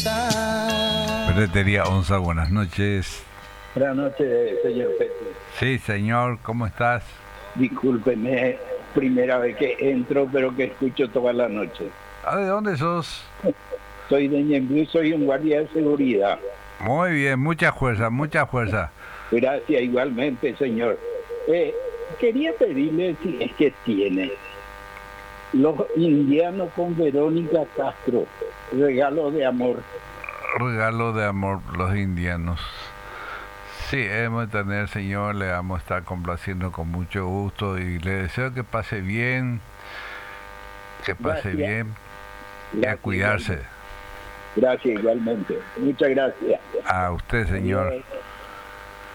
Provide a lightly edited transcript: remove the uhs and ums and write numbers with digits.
Ferretería Onza, buenas noches. Buenas noches, señor Petty. Sí, señor, ¿cómo estás? Discúlpeme, primera vez que entro, pero que escucho toda la noche. ¿De dónde sos? Soy de Ñemby, soy un guardia de seguridad. Muy bien, mucha fuerza, mucha fuerza. Gracias, igualmente, señor. Quería pedirle si es que tiene Los Indianos con Verónica Castro, regalo de amor. Regalo de amor, los indianos. Sí, hemos de tener, señor, le vamos a estar complaciendo con mucho gusto y le deseo que pase bien, Gracias. bien y a Gracias, cuidarse. igualmente. Gracias, igualmente. Muchas gracias. A usted, señor. Adiós.